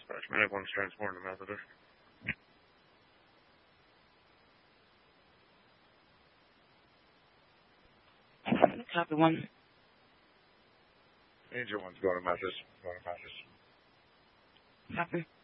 Dispatch. Medic 1's transporting to Methodist. Copy 1. Angel 1's going to Methodist. Copy.